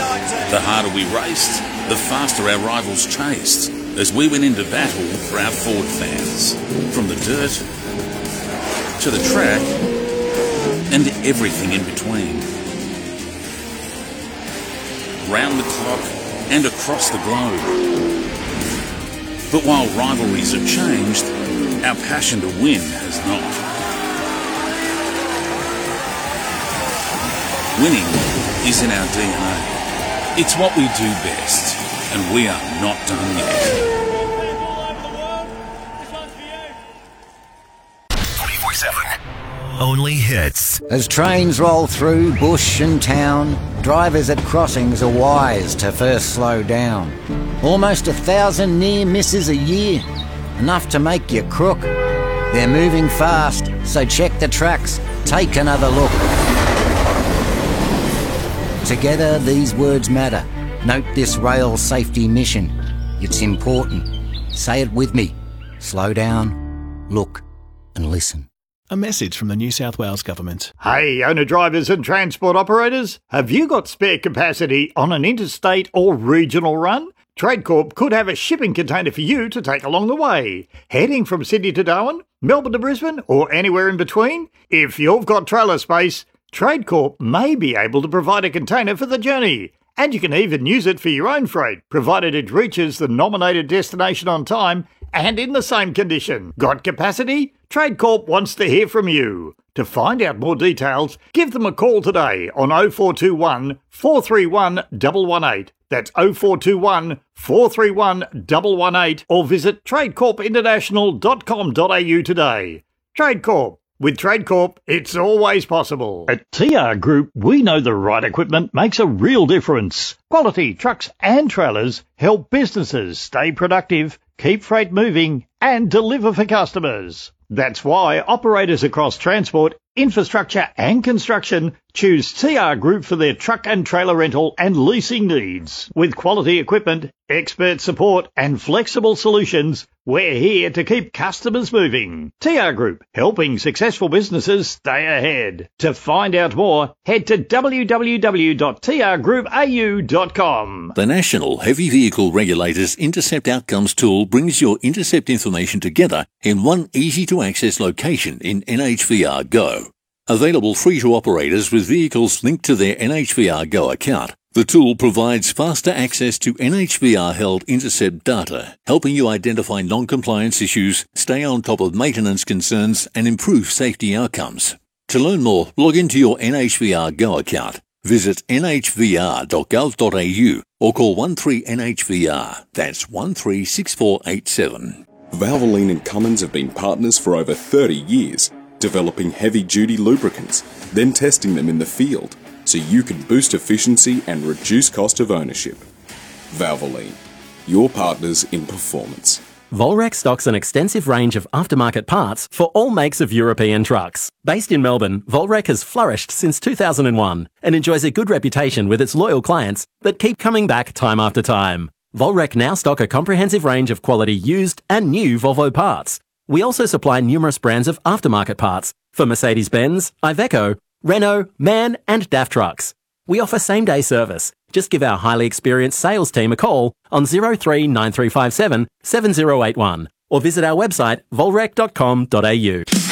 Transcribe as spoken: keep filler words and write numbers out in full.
The harder we raced, the faster our rivals chased, as we went into battle for our Ford fans. From the dirt to the track and everything in between. Round the clock and across the globe. But while rivalries have changed, our passion to win has not. Winning is in our D N A. It's what we do best, and we are not done yet. twenty-four seven. Only hits. As trains roll through bush and town, drivers at crossings are wise to first slow down. Almost a thousand near misses a year, enough to make you crook. They're moving fast, so check the tracks, take another look. Together these words matter. Note this rail safety mission. It's important. Say it with me. Slow down, look and listen. A message from the New South Wales Government. Hey, owner-drivers and transport operators, have you got spare capacity on an interstate or regional run? TradeCorp could have a shipping container for you to take along the way. Heading from Sydney to Darwin, Melbourne to Brisbane, or anywhere in between? If you've got trailer space, TradeCorp may be able to provide a container for the journey. And you can even use it for your own freight, provided it reaches the nominated destination on time and in the same condition. Got capacity? TradeCorp wants to hear from you. To find out more details, give them a call today on oh four two one, four three one, one one eight. That's oh four two one, four three one, one one eight, or visit tradecorp international dot com dot a u today. TradeCorp. With TradeCorp, it's always possible. At T R Group, we know the right equipment makes a real difference. Quality trucks and trailers help businesses stay productive, keep freight moving, and deliver for customers. That's why operators across transport, infrastructure and construction choose T R Group for their truck and trailer rental and leasing needs. With quality equipment, expert support and flexible solutions, we're here to keep customers moving. T R Group, helping successful businesses stay ahead. To find out more, head to w w w dot t r group a u dot com. The National Heavy Vehicle Regulators Intercept Outcomes tool brings your intercept information together in one easy-to-access location in N H V R Go. Available free to operators with vehicles linked to their N H V R Go account, the tool provides faster access to N H V R-held intercept data, helping you identify non-compliance issues, stay on top of maintenance concerns, and improve safety outcomes. To learn more, log into your N H V R Go account, visit n h v r dot gov dot a u or call one three N H V R. That's one three six four eight seven. Valvoline and Cummins have been partners for over thirty years, developing heavy-duty lubricants, then testing them in the field, so you can boost efficiency and reduce cost of ownership. Valvoline, your partners in performance. Volrec stocks an extensive range of aftermarket parts for all makes of European trucks. Based in Melbourne, Volrec has flourished since two thousand one and enjoys a good reputation with its loyal clients that keep coming back time after time. Volrec now stock a comprehensive range of quality used and new Volvo parts. We also supply numerous brands of aftermarket parts for Mercedes-Benz, Iveco, Renault, MAN and D A F trucks. We offer same-day service. Just give our highly experienced sales team a call on zero three nine three five seven seven zero eight one or visit our website volrec dot com dot a u.